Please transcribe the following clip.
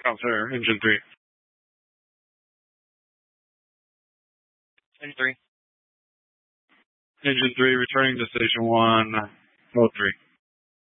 Sir, engine 3. Engine 3. Engine 3, returning to station 103.